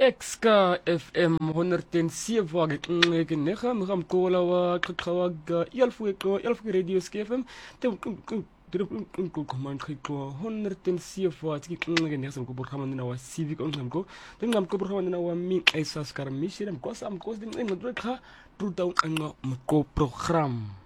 Exka FM 107 ke nega mgamkola wa qhaqhawaga yalfu radio skfm te kuman qhaqo 107 ke nega sam ko burhamana wa civic ongamko te ngamko burhamana wa mi esas karmishira mkosa mkos de ngqodwe qha 2000 mko program